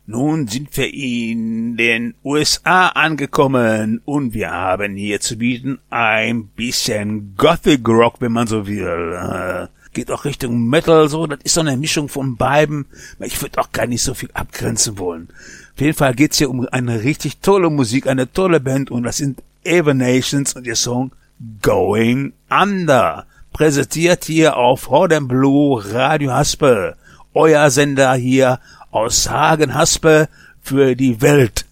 Nun sind wir in den USA angekommen und wir haben hier zu bieten ein bisschen Gothic Rock, wenn man so will. Geht auch Richtung Metal, so, das ist so eine Mischung von beiden. Ich würde auch gar nicht so viel abgrenzen wollen. Auf jeden Fall geht's hier um eine richtig tolle Musik, eine tolle Band und das sind Evanescence und ihr Song Going Under. Präsentiert hier auf Hot & Blue Radio Haspel. Euer Sender hier aus Hagen-Haspel für die Welt.